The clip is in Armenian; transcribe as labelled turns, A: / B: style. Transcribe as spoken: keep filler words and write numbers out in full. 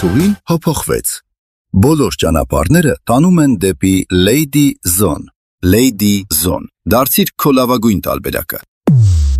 A: Ջարդուհին հափոխվեց։ Բոլոր ճանապարհները տանում են դեպի Lady Zone։ Lady Zone։ Դարձիր քո լավագույն տարբերակը։